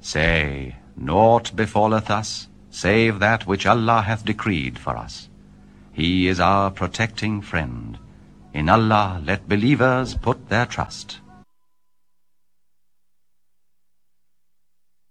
Say, naught befalleth us, save that which Allah hath decreed for us. He is our protecting friend. In Allah let believers put their trust.